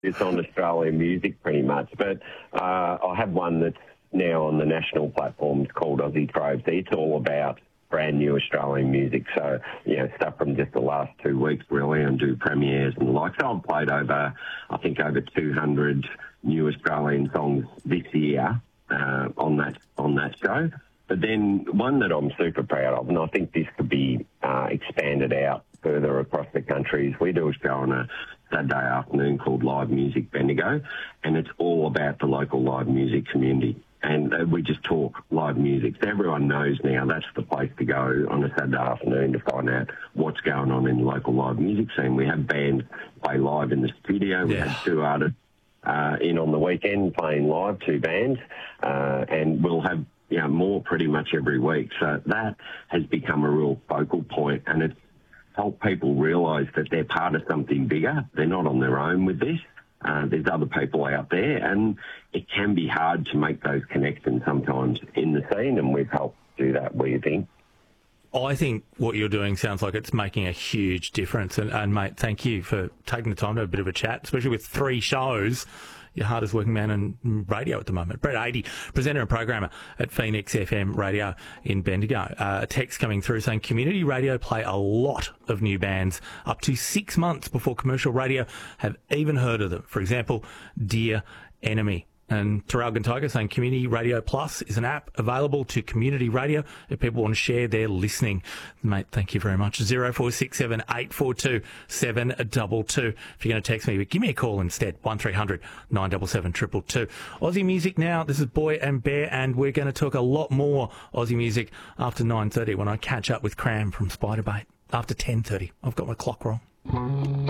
it's on Australian music pretty much. But I have one that's now on the national platforms called Aussie Troves. It's all about brand new Australian music. So, stuff from just the last 2 weeks really, and do premieres and the like. So I've played over 200 new Australian songs this year on that show. But then one that I'm super proud of, and I think this could be expanded out further across the country, is we do a show on a Saturday afternoon called Live Music Bendigo, and it's all about the local live music community. And we just talk live music. So everyone knows now that's the place to go on a Saturday afternoon to find out what's going on in the local live music scene. We have bands play live in the studio. We have 2 artists in on the weekend playing live, 2 bands, and we'll have more pretty much every week. So that has become a real focal point, and it's helped people realise that they're part of something bigger. They're not on their own with this. There's other people out there, and it can be hard to make those connections sometimes in the scene, and we've helped do that, we think. I think what you're doing sounds like it's making a huge difference. And mate, thank you for taking the time to have a bit of a chat, especially with 3 shows. Your hardest working man in radio at the moment. Brett Adey, presenter and programmer at Phoenix FM Radio in Bendigo. A text coming through saying community radio play a lot of new bands up to 6 months before commercial radio have even heard of them. For example, Dear Enemy. And Terrell Tiger saying Community Radio Plus is an app available to community radio if people want to share their listening. Mate, thank you very much. 0467 842 722. If you're going to text me, but give me a call instead. 1300 977 222. Aussie music now. This is Boy and Bear, and we're going to talk a lot more Aussie music after 9:30 when I catch up with Cram from Spiderbait. After 10:30. I've got my clock wrong.